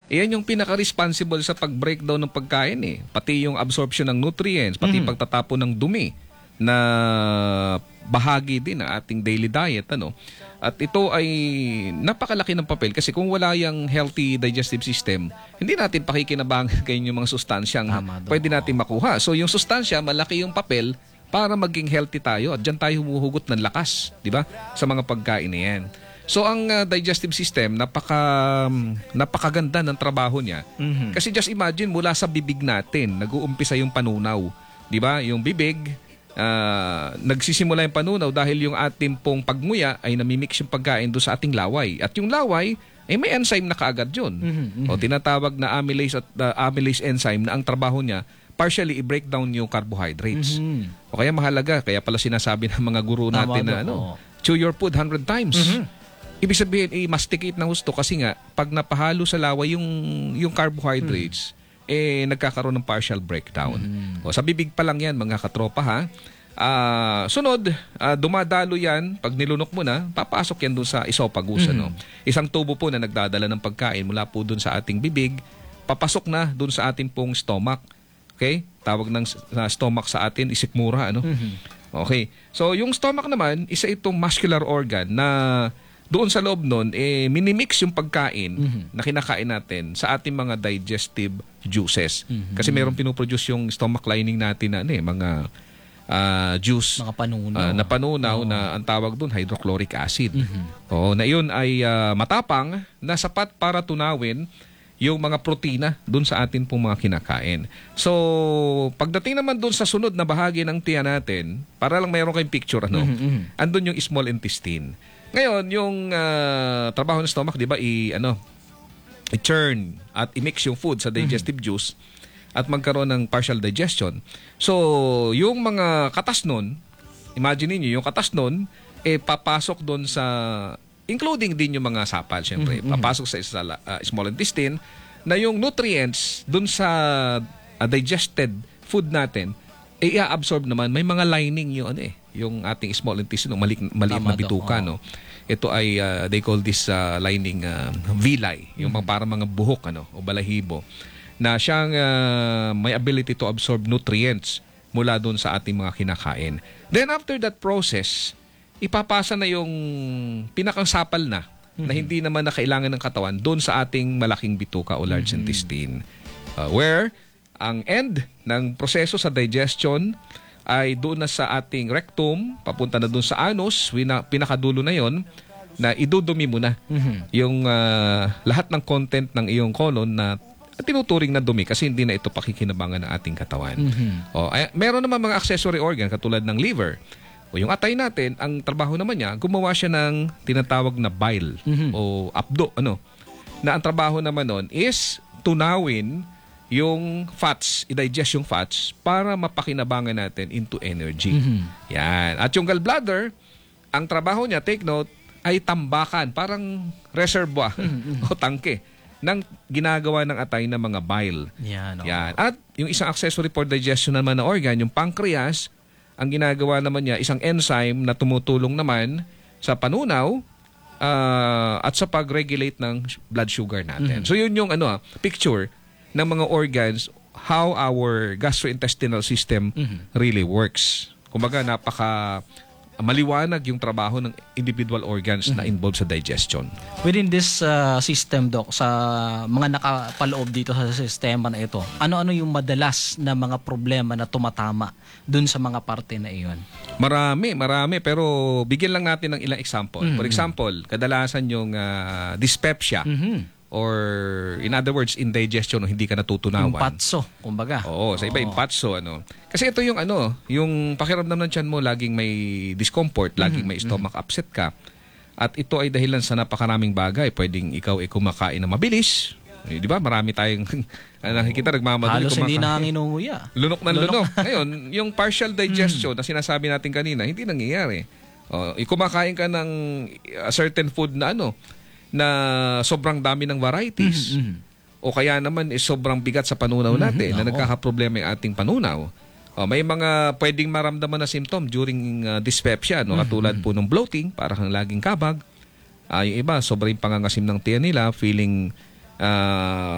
Iyan yung pinaka-responsible sa pag-breakdown ng pagkain eh. Pati yung absorption ng nutrients, pati pagtatapon ng dumi na bahagi din ng ating daily diet. At ito ay napakalaki ng papel kasi kung wala yung healthy digestive system, hindi natin pakikinabangan kayo yung mga sustansyang pwede natin makuha. So yung sustansya, malaki yung papel para maging healthy tayo at dyan tayo humuhugot ng lakas, di ba? Sa mga pagkain na yan. So ang digestive system, napakaganda ng trabaho niya. Kasi just imagine, mula sa bibig natin, nag-uumpisa yung panunaw. Di ba? Yung bibig, nagsisimula yung panunaw dahil yung ating pong pagmuya ay namimix yung pagkain doon sa ating laway. At yung laway, may enzyme na kaagad yun. O tinatawag na amylase at amylase enzyme na ang trabaho niya, partially i-break down yung carbohydrates. O kaya mahalaga, kaya pala sinasabi ng mga guru natin na chew your food 100 times. Ibig sabihin, masticate na gusto kasi nga, pag napahalo sa laway yung carbohydrates, nagkakaroon ng partial breakdown. O, sa bibig pa lang yan, mga katropa ha. Sunod, dumadalo yan, pag nilunok mo na, papasok yan doon sa esophagus. Isang tubo po na nagdadala ng pagkain mula po doon sa ating bibig, papasok na doon sa ating pong stomach. Okay? Tawag ng stomach sa atin, isikmura. Okay. So, yung stomach naman, isa itong muscular organ na doon sa loob nun, minimix yung pagkain na kinakain natin sa ating mga digestive juices. Kasi mayroong pinuproduce yung stomach lining natin na mga juice mga panunaw. Na panunaw na ang tawag doon hydrochloric acid. Na yun ay matapang na sapat para tunawin yung mga protina doon sa atin pong mga kinakain. So, pagdating naman doon sa sunod na bahagi ng tiyan natin, para lang mayroon kayong picture, andun yung small intestine. Ngayon, yung trabaho ng stomach, di ba, i-churn at i-mix yung food sa digestive juice at magkaroon ng partial digestion. So, yung mga katas nun, imagine niyo yung katas nun, papasok doon sa, including din yung mga sapal, syempre, papasok sa small intestine, na yung nutrients doon sa digested food natin, i-absorb naman. May mga lining yung ating small intestine, maliit na bituka, Ito ay, they call this lining villi, yung para mga buhok, o balahibo, na siyang may ability to absorb nutrients mula doon sa ating mga kinakain. Then after that process, ipapasa na yung pinakang sapal na hindi naman na kailangan ng katawan doon sa ating malaking bituka o large intestine. Where ang end ng proseso sa digestion ay doon na sa ating rectum, papunta na doon sa anus, pinakadulo na yon, na idudumi mo na yung lahat ng content ng iyong colon na tinuturing na dumi kasi hindi na ito pakikinabangan ng ating katawan. Meron naman mga accessory organ katulad ng liver. O yung atay natin, ang trabaho naman niya, gumawa siya ng tinatawag na bile o apdo, na ang trabaho naman nun is tunawin yung fats, i-digest yung fats para mapakinabangan natin into energy. Yan. At yung gallbladder, ang trabaho niya, take note, ay tambakan, parang reservoir o tangke ng ginagawa ng atay na mga bile. Yan. At yung isang accessory for digestion naman na organ, yung pancreas, ang ginagawa naman niya, isang enzyme na tumutulong naman sa panunaw at sa pag-regulate ng blood sugar natin. So yun yung picture ng mga organs, how our gastrointestinal system really works. Kumbaga, napaka maliwanag yung trabaho ng individual organs na involved sa digestion. Within this system, Doc, sa mga nakapaloob dito sa sistema na ito, ano-ano yung madalas na mga problema na tumatama dun sa mga parte na iyon? Marami. Pero bigyan lang natin ng ilang example. For example, kadalasan yung dyspepsia. Or in other words, indigestion, hindi ka natutunawan. Impatso, kumbaga. Oo, sa iba impatso. Kasi ito yung yung pakiramdam ng tiyan mo, laging may discomfort, laging may stomach upset ka. At ito ay dahilan sa napakaraming bagay. Pwedeng ikaw ay kumakain na mabilis. Di ba? Marami tayong nakikita, nagmamadali halos hindi nanginunguya. Lunok ng lunok. Ngayon, yung partial digestion na sinasabi natin kanina, hindi nangyayari. Kumakain ka ng certain food na na sobrang dami ng varieties. O kaya naman sobrang bigat sa panunaw natin na nagkakaproblema yung ating panunaw. May mga pwedeng maramdaman na symptom during dyspepsia, katulad po ng bloating, para kang laging kabag. Yung iba, sobrang pangangasim ng tiyan nila, feeling